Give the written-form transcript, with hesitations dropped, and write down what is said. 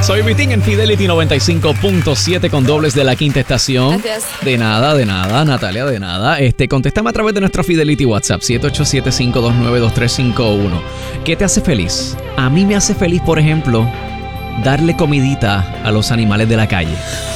Soy Vitín en Fidelity 95.7 con dobles de la quinta estación. Gracias. De nada, Natalia, de nada. Contéstame a través de nuestro Fidelity WhatsApp, 787-529-2351. ¿Qué te hace feliz? A mí me hace feliz, por ejemplo, darle comidita a los animales de la calle.